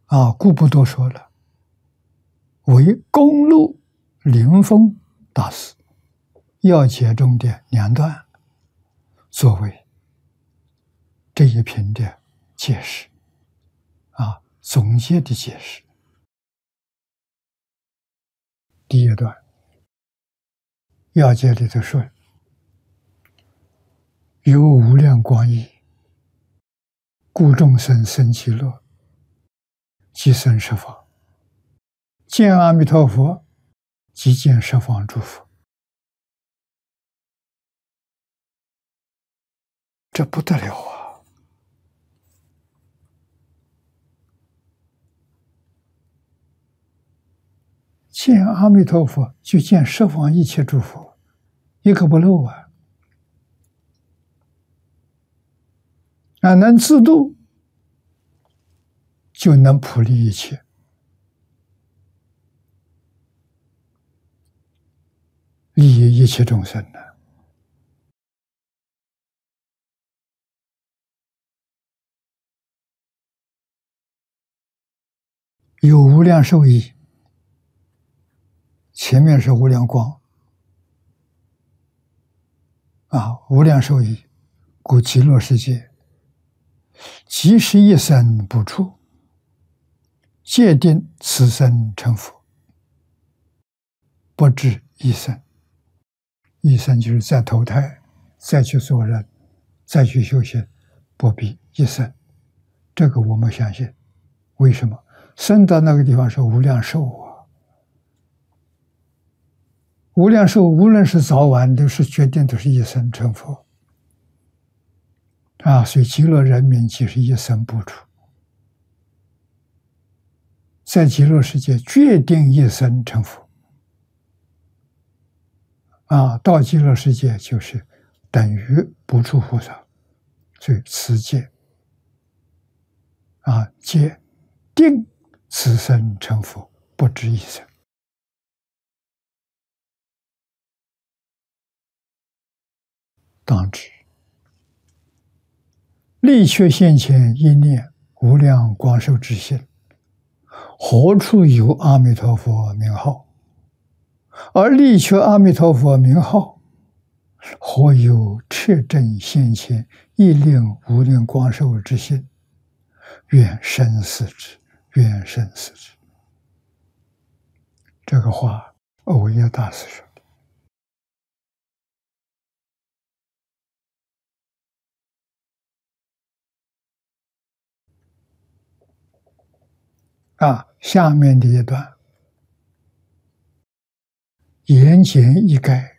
故不多说了。为公路灵峰大师要解中的2段，作为这一品的解释，总结的解释。第一段，要解里头说，有无量光义，故众生生其乐，即生十方。见阿弥陀佛，即见十方诸佛。这不得了啊！见阿弥陀佛，就见十方一切诸佛，一个不漏啊！能自度，就能普利一切。利益一切众生呢？有无量寿益，前面是无量光，无量寿益，故极乐世界，即使一生不出，戒定此生成佛，不至一生。一生就是再投胎，再去做人，再去修行，不必一生。这个我们相信。为什么？生到那个地方是无量寿啊！无量寿无论是早晚，都是决定都是一生成佛。所以极乐人民即是一生不出，在极乐世界决定一生成佛。到极乐世界就是等于不出菩萨，所以此界戒定此生成佛，不止一生。当知力却现前一念无量光寿之心，何处有阿弥陀佛名号？而力却阿弥陀佛名号，何有彻真现前一令无量光寿之心？愿生死之，愿生死之。这个话，耦耶大师说的。下面的一段，言简意赅，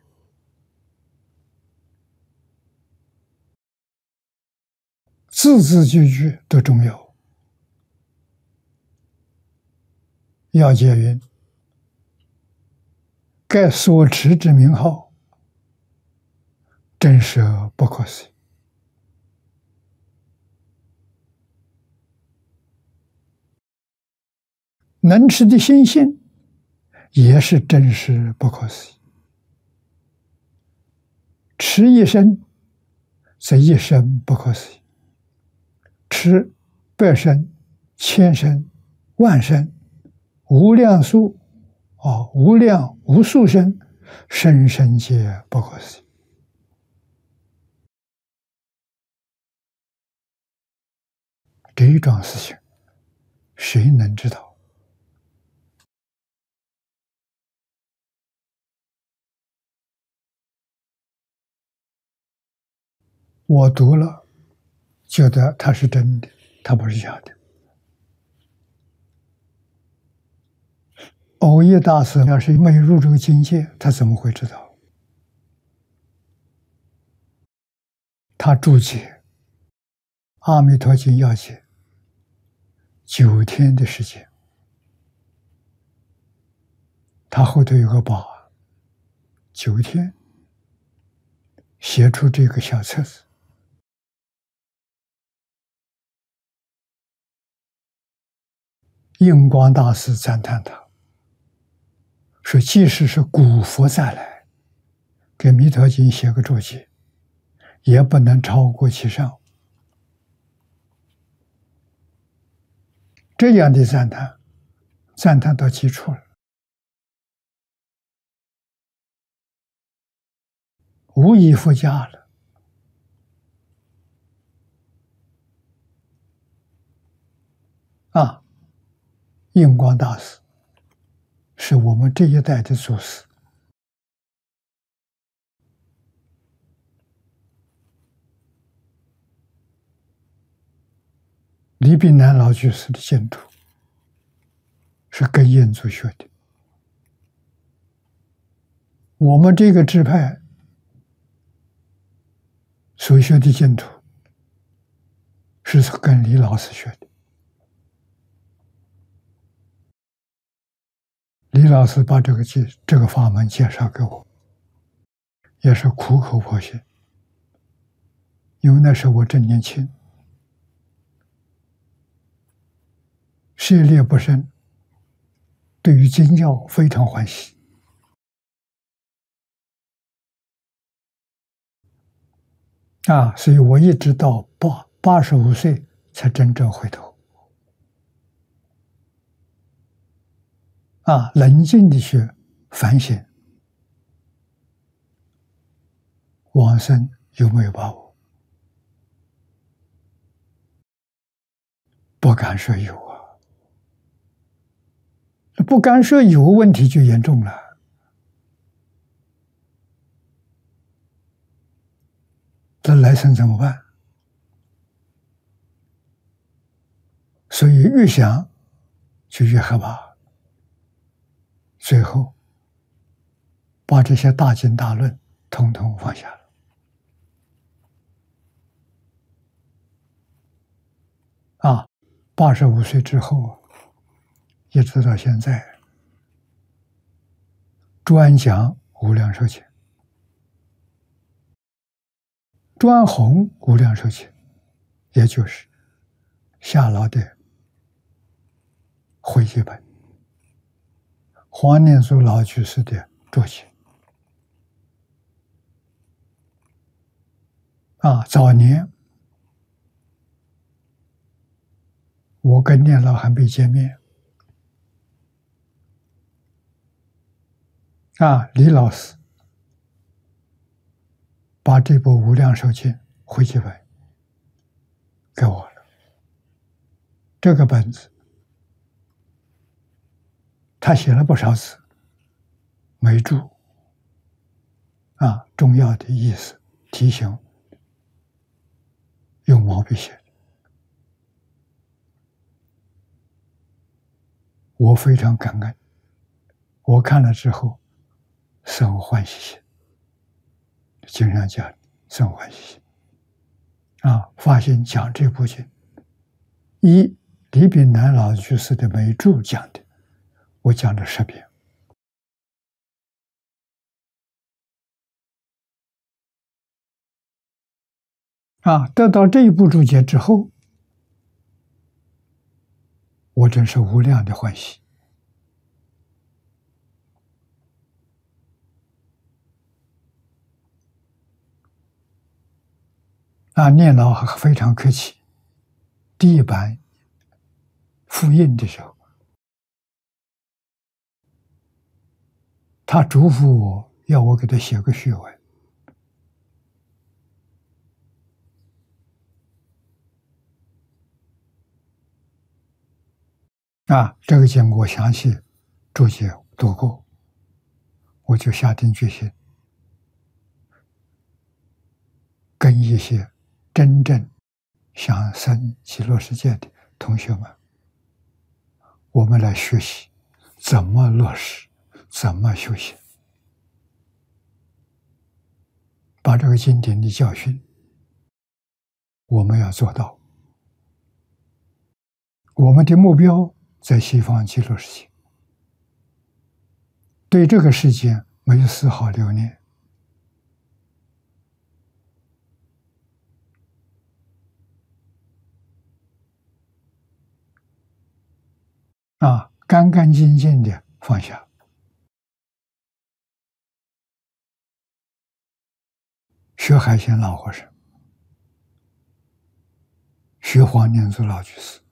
字字句句都重要。要解云：盖所持之名号，真实而不可思议。能持的心性也是真实不可思议。持一生，则一生不可思议；持百生、千生、万生、无量数无量无数生，生生皆不可思议。这一桩事情，谁能知道？我读了，觉得它是真的，它不是假的。耦耶大师要是没入这个境界，他怎么会知道？他注解《阿弥陀经要解》9天的时间，他后头有个宝，9天写出这个小册子。印光大师赞叹他，说即使是古佛再来给《弥陀经》写个注解，也不能超过其上。 这样的赞叹，赞叹到基础了，无以复加了。啊，印光大师是我们这一代的祖师。李炳南老居士的净土是跟印祖学的，我们这个支派所学的净土是跟李老师学的。李老师把这个法门介绍给我，也是苦口婆心，因为那时候我正年轻，涉猎不深，对于经教非常欢喜。所以我一直到85岁才真正回头。冷静地去反省，往生有没有把握？不敢说有啊，不敢说有，问题就严重了。这来生怎么办？所以越想就越害怕。最后，把这些大经大论统统放下了。85岁之后，一直到现在，专讲无量寿经，专弘无量寿经，也就是夏老的汇集本，黄念祖老居士的注解。早年我跟念老还没见面，李老师把这部《无量寿经》汇集本给我了。这个本子他写了不少字，没注重要的意思提醒，用毛笔写的。我非常感恩，我看了之后生欢喜心，经常讲生欢喜心。发现讲这部经，李炳南老居士的每注讲的，我讲了10遍。得到这一部注解之后，我真是无量的欢喜。念老还非常客气，第一版复印的时候，他嘱咐我要我给他写个序文。这个经过详细注解读过，我就下定决心，跟一些真正想生极乐世界的同学们，我们来学习怎么落实，怎么修行，把这个经典的教训我们要做到。我们的目标在西方极乐世界，对这个世界没有丝毫留念。干干净净的放下。学海鲜老和尚，学黄念祖老居士，